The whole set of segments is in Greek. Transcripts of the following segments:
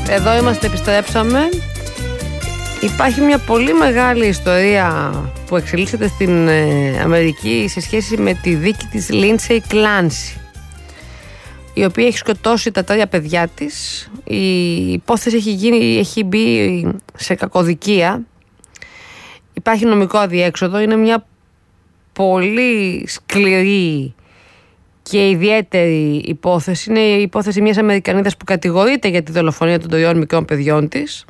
Εδώ είμαστε, επιστρέψαμε. Υπάρχει μια πολύ μεγάλη ιστορία που εξελίσσεται στην Αμερική σε σχέση με τη δίκη της Lindsay Clancy, η οποία έχει σκοτώσει τα 3 παιδιά της. Η υπόθεση έχει μπει σε κακοδικία. Υπάρχει νομικό αδιέξοδο. Είναι μια πολύ σκληρή και ιδιαίτερη υπόθεση. Είναι η υπόθεση μιας Αμερικανίδας που κατηγορείται για τη δολοφονία των 3 μικρών παιδιών της.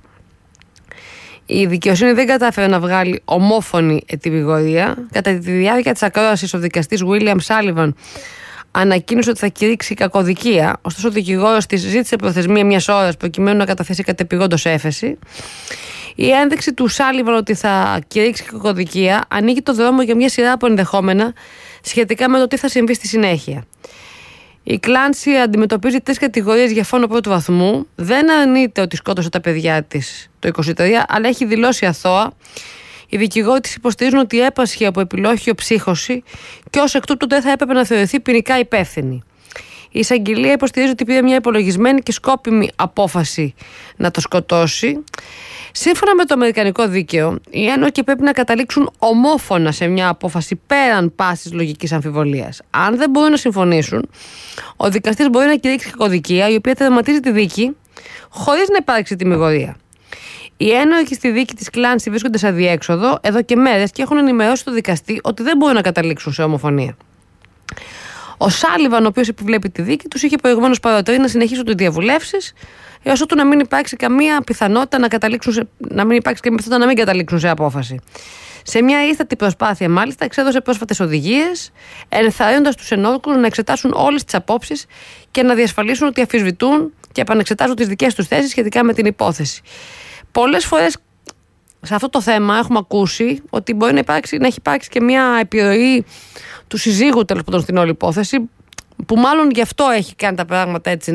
Η δικαιοσύνη δεν κατάφερε να βγάλει ομόφωνη ετυμηγορία. Κατά τη διάρκεια της ακρόασης, ο δικαστής William Sullivan ανακοίνωσε ότι θα κηρύξει κακοδικία. Ωστόσο, ο δικηγόρος της ζήτησε προθεσμία 1 ώρας προκειμένου να καταθέσει κατεπηγόντως έφεση. Η ένδειξη του Sullivan ότι θα κηρύξει κακοδικία ανοίγει το δρόμο για μια σειρά από ενδεχόμενα σχετικά με το τι θα συμβεί στη συνέχεια. Η Κλάνση αντιμετωπίζει 3 κατηγορίες για φόνο πρώτου βαθμού. Δεν αρνείται ότι σκότωσε τα παιδιά της το 23, αλλά έχει δηλώσει αθώα. Οι δικηγόροι της υποστηρίζουν ότι έπασχε από επιλόχιο ψύχωση και ως εκ τούτου δεν θα έπρεπε να θεωρηθεί ποινικά υπεύθυνη. Η εισαγγελία υποστηρίζει ότι πήρε μια υπολογισμένη και σκόπιμη απόφαση να το σκοτώσει. Σύμφωνα με το αμερικανικό δίκαιο, οι ένοχοι πρέπει να καταλήξουν ομόφωνα σε μια απόφαση πέραν πάσης λογικής αμφιβολίας. Αν δεν μπορούν να συμφωνήσουν, ο δικαστής μπορεί να κηρύξει κακοδικία, η οποία τερματίζει τη δίκη χωρίς να υπάρξει τιμιγορία. Οι ένοχοι στη δίκη της Κλάνση βρίσκονται σε αδιέξοδο εδώ και μέρες και έχουν ενημερώσει το δικαστή ότι δεν μπορούν να καταλήξουν σε ομοφωνία. Ο Σάλιβαν, ο οποίος επιβλέπει τη δίκη, τους είχε προηγουμένως παροτρύνει να συνεχίσουν τις διαβουλεύσεις, έως ότου να μην υπάρξει καμία πιθανότητα να μην καταλήξουν σε απόφαση. Σε μια ίστατη προσπάθεια, μάλιστα, εξέδωσε πρόσφατες οδηγίες, ενθαρρύνοντας τους ενόρκους να εξετάσουν όλες τις απόψεις και να διασφαλίσουν ότι αμφισβητούν και επανεξετάζουν τις δικές τους θέσεις σχετικά με την υπόθεση. Πολλές φορές σε αυτό το θέμα έχουμε ακούσει ότι μπορεί να έχει υπάρξει και μια επιρροή του συζύγου, τέλος πάντων, στην όλη υπόθεση, που μάλλον γι' αυτό έχει κάνει τα πράγματα έτσι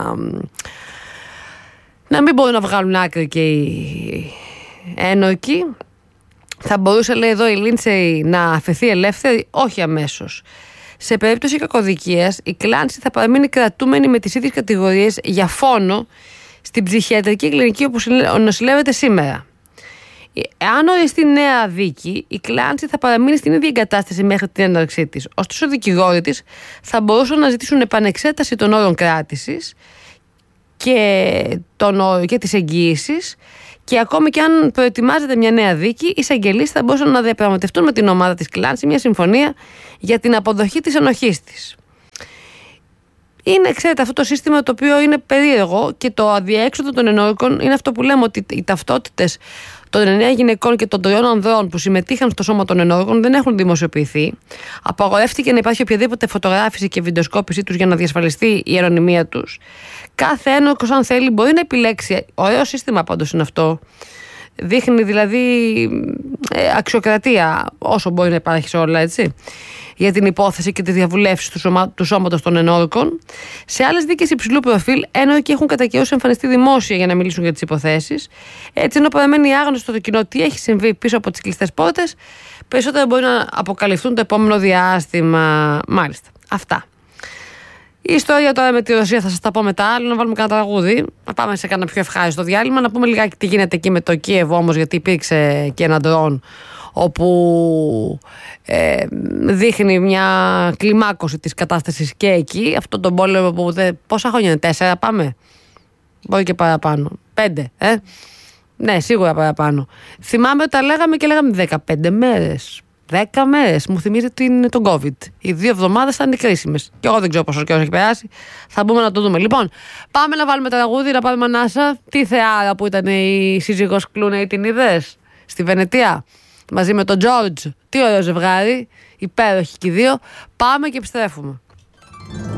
να μην μπορούν να βγάλουν άκρη και οι ένορκοι. Θα μπορούσε, λέει εδώ, η Λίντσεϊ να αφαιθεί ελεύθερη? Όχι αμέσως. Σε περίπτωση κακοδικίας, η Κλάνση θα παραμείνει κρατούμενη με τις ίδιες κατηγορίες για φόνο στην ψυχιατρική κλινική όπου νοσηλεύεται σήμερα. Αν οριστεί νέα δίκη, η Κλάνση θα παραμείνει στην ίδια εγκατάσταση μέχρι την έναρξή της. Ωστόσο, οι δικηγόροι της θα μπορούσαν να ζητήσουν επανεξέταση των όρων κράτησης και της εγγύησης, και ακόμη και αν προετοιμάζεται μια νέα δίκη, οι εισαγγελείς θα μπορούσαν να διαπραγματευτούν με την ομάδα της Κλάνση μια συμφωνία για την αποδοχή της ενοχής της. Είναι, ξέρετε, αυτό το σύστημα το οποίο είναι περίεργο, και το αδιέξοδο των ενόρκων είναι αυτό που λέμε, ότι οι ταυτότητες των 9 γυναικών και των 3 ανδρών που συμμετείχαν στο σώμα των ενόρκων δεν έχουν δημοσιοποιηθεί. Απαγορεύτηκε να υπάρχει οποιαδήποτε φωτογράφηση και βιντεοσκόπηση τους για να διασφαλιστεί η ανωνυμία τους. Κάθε ένορκος, αν θέλει, μπορεί να επιλέξει. Ωραίο σύστημα πάντως είναι αυτό. Δείχνει δηλαδή αξιοκρατία όσο μπορεί να υπάρχει σε όλα, έτσι, για την υπόθεση και τη διαβουλεύση του σώματος των ενόρκων. Σε άλλες δίκες υψηλού προφίλ, ένορκοι έχουν κατά καιρούς εμφανιστεί δημόσια για να μιλήσουν για τις υποθέσεις. Έτσι, ενώ παραμένει άγνωστο το κοινό τι έχει συμβεί πίσω από τις κλειστές πόρτες, περισσότερα μπορεί να αποκαλυφθούν το επόμενο διάστημα. Μάλιστα. Αυτά. Η ιστορία τώρα με τη Ρωσία θα σας τα πω μετά. Άλλο να βάλουμε κανένα τραγούδι. Να πάμε σε κανένα πιο ευχάριστο διάλειμμα. Να πούμε λιγάκι τι γίνεται εκεί με το Κίεβο όμως, γιατί υπήρξε και ένα ντρόν όπου δείχνει μια κλιμάκωση της κατάστασης και εκεί. Αυτό τον πόλεμο που πόσα χρόνια είναι, 4 πάμε? Μπορεί και παραπάνω. 5, ναι, σίγουρα παραπάνω. Θυμάμαι ότι τα λέγαμε και λέγαμε 15 μέρες. 10 μέρες. Μου θυμίζει τον COVID. Οι 2 εβδομάδες θα είναι κρίσιμες. Και εγώ δεν ξέρω πόσο καιρός έχει περάσει. Θα μπούμε να το δούμε. Λοιπόν, πάμε να βάλουμε τραγούδι, να πάμε ανάσα. Τι θεάρα που ήταν η σύζυγος Κλούνεϊ, την είδες στη Βενετία μαζί με τον Τζόρτζ? Τι ωραίο ζευγάρι. Υπέροχοι και οι 2. Πάμε και επιστρέφουμε.